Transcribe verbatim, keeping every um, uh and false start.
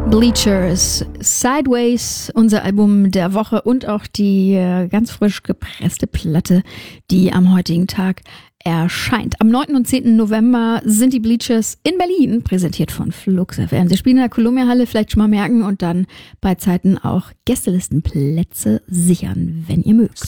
Bleachers, Sideways, unser Album der Woche und auch die äh, ganz frisch gepresste Platte, die am heutigen Tag erscheint. Am neunten und zehnten November sind die Bleachers in Berlin, präsentiert von Flux F M. Sie spielen in der Columbia-Halle, vielleicht schon mal merken und dann bei Zeiten auch Gästelistenplätze sichern, wenn ihr mögt.